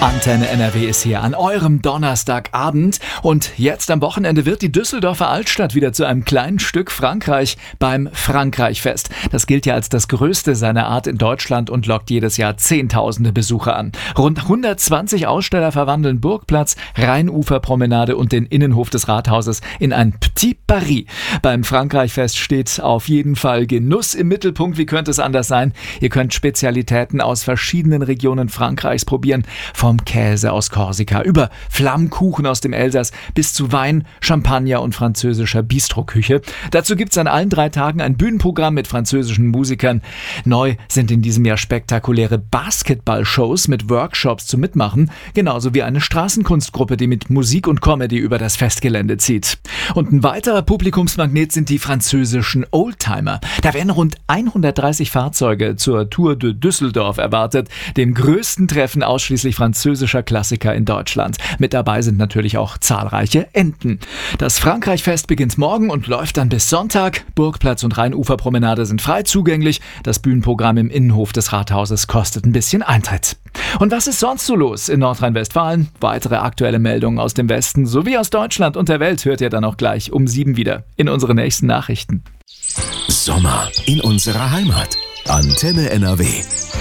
Antenne NRW ist hier an eurem Donnerstagabend und jetzt am Wochenende wird die Düsseldorfer Altstadt wieder zu einem kleinen Stück Frankreich beim Frankreichfest. Das gilt ja als das größte seiner Art in Deutschland und lockt jedes Jahr Zehntausende Besucher an. Rund 120 Aussteller verwandeln Burgplatz, Rheinuferpromenade und den Innenhof des Rathauses in ein Petit Paris. Beim Frankreichfest steht auf jeden Fall Genuss im Mittelpunkt. Wie könnte es anders sein? Ihr könnt Spezialitäten aus verschiedenen Regionen Frankreichs probieren. Vom Käse aus Korsika über Flammkuchen aus dem Elsass bis zu Wein, Champagner und französischer Bistroküche. Dazu gibt's an allen 3 Tagen ein Bühnenprogramm mit französischen Musikern. Neu sind in diesem Jahr spektakuläre Basketball-Shows mit Workshops zum Mitmachen, genauso wie eine Straßenkunstgruppe, die mit Musik und Comedy über das Festgelände zieht. Und ein weiterer Publikumsmagnet sind die französischen Oldtimer. Da werden rund 130 Fahrzeuge zur Tour de Düsseldorf erwartet, dem größten Treffen ausschließlich französischer Klassiker in Deutschland. Mit dabei sind natürlich auch zahlreiche Enten. Das Frankreichfest beginnt morgen und läuft dann bis Sonntag. Burgplatz und Rheinuferpromenade sind frei zugänglich. Das Bühnenprogramm im Innenhof des Rathauses kostet ein bisschen Eintritt. Und was ist sonst so los in Nordrhein-Westfalen? Weitere aktuelle Meldungen aus dem Westen sowie aus Deutschland und der Welt hört ihr dann auch gleich um 7 wieder in unseren nächsten Nachrichten. Sommer in unserer Heimat. Antenne NRW.